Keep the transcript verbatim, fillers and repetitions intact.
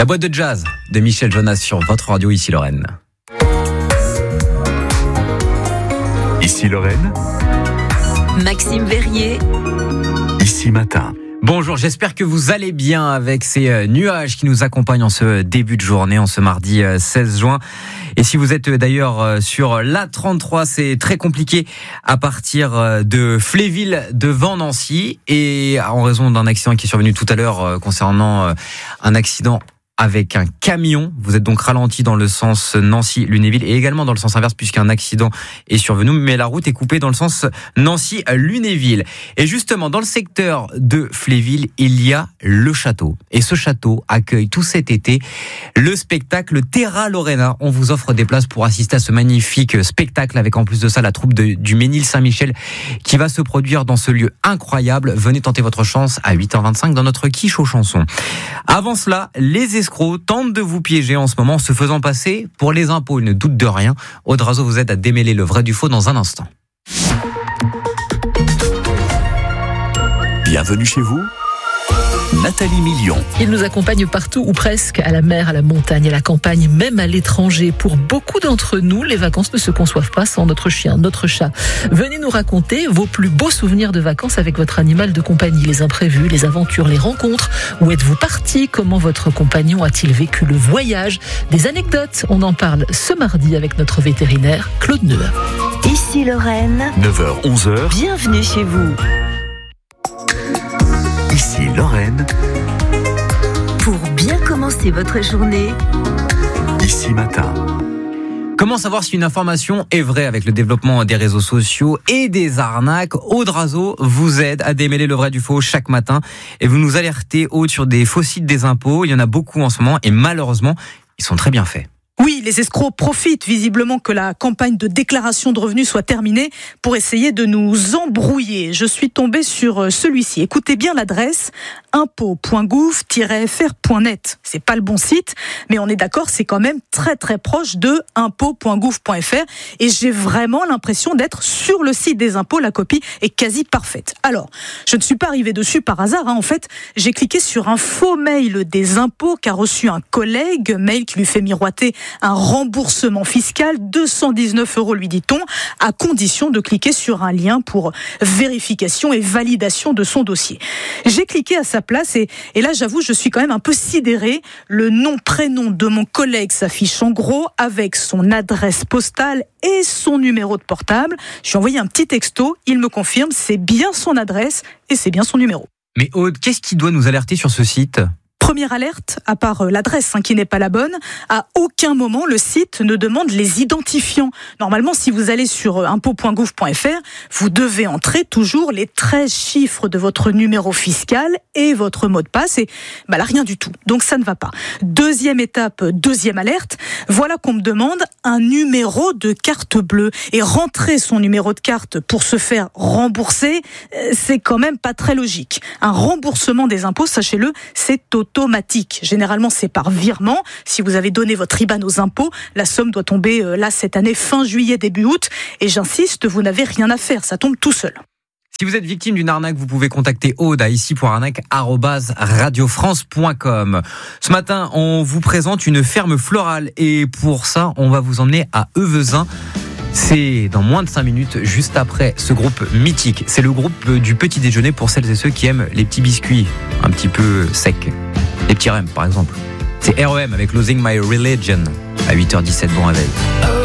La boîte de jazz de Michel Jonas sur votre radio, ici Lorraine. Ici Lorraine. Maxime Verrier. Ici Matin. Bonjour, j'espère que vous allez bien avec ces nuages qui nous accompagnent en ce début de journée, en ce mardi seize juin. Et si vous êtes d'ailleurs sur l'A trente-trois, c'est très compliqué à partir de Fléville devant Nancy. Et en raison d'un accident qui est survenu tout à l'heure concernant un accident avec un camion, vous êtes donc ralenti dans le sens Nancy-Lunéville et également dans le sens inverse puisqu'un accident est survenu, mais la route est coupée dans le sens Nancy-Lunéville. Et justement, dans le secteur de Fléville, il y a le château. Et ce château accueille tout cet été le spectacle Terra Lorena. On vous offre des places pour assister à ce magnifique spectacle avec en plus de ça la troupe de, du Ménil-Saint-Michel qui va se produire dans ce lieu incroyable. Venez tenter votre chance à huit heures vingt-cinq dans notre quiche aux chansons. Avant cela, les escrocs tentent de vous piéger en ce moment en se faisant passer pour les impôts. Ils ne doutent de rien. Aude Razo vous aide à démêler le vrai du faux dans un instant. Bienvenue chez vous, Nathalie Million. Il nous accompagne partout ou presque, à la mer, à la montagne, à la campagne, même à l'étranger. Pour beaucoup d'entre nous, les vacances ne se conçoivent pas sans notre chien, notre chat. Venez nous raconter vos plus beaux souvenirs de vacances avec votre animal de compagnie, les imprévus, les aventures, les rencontres. Où êtes-vous parti? Comment votre compagnon a-t-il vécu le voyage? Des anecdotes, on en parle ce mardi avec notre vétérinaire Claude Neuer. Ici Lorraine. neuf heures onze heures. Bienvenue chez vous. Ici Lorraine. Pour bien commencer votre journée. Ici Matin. Comment savoir si une information est vraie avec le développement des réseaux sociaux et des arnaques? Aude Razo vous aide à démêler le vrai du faux chaque matin et vous nous alertez, Aude, sur des faux sites des impôts. Il y en a beaucoup en ce moment et malheureusement, ils sont très bien faits. Oui, les escrocs profitent visiblement que la campagne de déclaration de revenus soit terminée pour essayer de nous embrouiller. Je suis tombée sur celui-ci. Écoutez bien l'adresse impôts point gouv tiret f r point net. C'est pas le bon site, mais on est d'accord, c'est quand même très très proche de impôts point gouv point f r et j'ai vraiment l'impression d'être sur le site des impôts. La copie est quasi parfaite. Alors, je ne suis pas arrivée dessus par hasard. Hein. En fait, j'ai cliqué sur un faux mail des impôts qu'a reçu un collègue, mail qui lui fait miroiter un remboursement fiscal, deux cent dix-neuf euros lui dit-on, à condition de cliquer sur un lien pour vérification et validation de son dossier. J'ai cliqué à sa place et, et là j'avoue je suis quand même un peu sidérée. Le nom, prénom de mon collègue s'affiche en gros avec son adresse postale et son numéro de portable. Je lui ai envoyé un petit texto, il me confirme, c'est bien son adresse et c'est bien son numéro. Mais Aude, qu'est-ce qui doit nous alerter sur ce site ? Première alerte, à part l'adresse hein, qui n'est pas la bonne, à aucun moment le site ne demande les identifiants. Normalement, si vous allez sur impôts point gouv point f r, vous devez entrer toujours les treize chiffres de votre numéro fiscal et votre mot de passe. Et bah là, rien du tout. Donc ça ne va pas. Deuxième étape, deuxième alerte, voilà qu'on me demande un numéro de carte bleue. Et rentrer son numéro de carte pour se faire rembourser, c'est quand même pas très logique. Un remboursement des impôts, sachez-le, c'est automatique. Généralement, c'est par virement. Si vous avez donné votre I B A N aux impôts, la somme doit tomber euh, là cette année fin juillet, début août. Et j'insiste, vous n'avez rien à faire, ça tombe tout seul. Si vous êtes victime d'une arnaque, vous pouvez contacter Aude à ici pour arnaque arobase radio france point com. Ce matin, on vous présente une ferme florale et pour ça, on va vous emmener à Euvezin. C'est dans moins de cinq minutes, juste après ce groupe mythique. C'est le groupe du petit déjeuner pour celles et ceux qui aiment les petits biscuits un petit peu secs. Les petits R E M par exemple. C'est R E M avec Losing My Religion à huit heures dix-sept. Bon réveil.